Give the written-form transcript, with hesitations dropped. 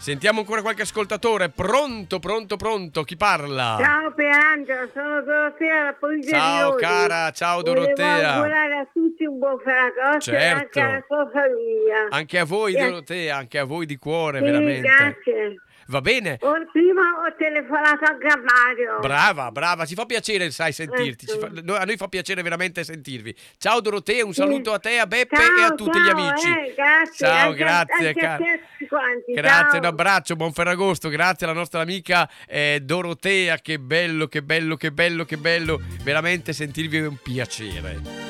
Sentiamo ancora qualche ascoltatore. Pronto? Chi parla? Ciao Pierangelo, sono Dorotea da Polizia di Ciao Lodi. cara, ciao Volevo Dorotea. augurare a tutti un buon Ferragosto e anche alla sua famiglia. Anche a voi E- Dorotea, anche a voi di cuore, Sì, veramente. grazie. Va bene? Prima ho telefonato anche a Mario. Brava, ci fa piacere, sai, sentirti. A noi fa piacere veramente sentirvi. Ciao Dorotea, un Sì. saluto a te, a Beppe Ciao, e a tutti gli ciao, amici. grazie. Ciao, Anche grazie, anche a te tutti quanti. Grazie, Ciao. un abbraccio, buon Ferragosto, grazie alla nostra amica Dorotea, che bello, veramente sentirvi è un piacere.